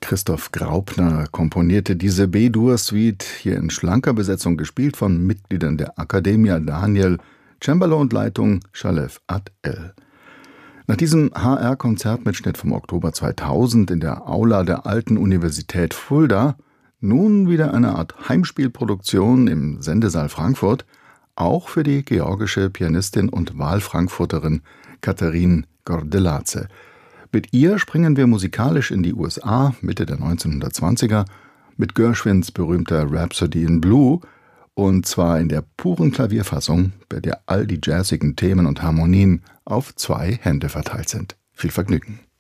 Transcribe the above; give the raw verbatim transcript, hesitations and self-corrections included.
Christoph Graupner komponierte diese B-Dur-Suite, hier in schlanker Besetzung gespielt von Mitgliedern der Accademia Daniel, Cembalo und Leitung Shalev Ad-El. Nach diesem H R-Konzertmitschnitt vom Oktober zweitausend in der Aula der Alten Universität Fulda nun wieder eine Art Heimspielproduktion im Sendesaal Frankfurt, auch für die georgische Pianistin und Wahlfrankfurterin Katharine Gordeladze. Mit ihr springen wir musikalisch in die U S A Mitte der neunzehnhundertzwanziger mit Gershwins berühmter Rhapsody in Blue, und zwar in der puren Klavierfassung, bei der all die jazzigen Themen und Harmonien auf zwei Hände verteilt sind. Viel Vergnügen!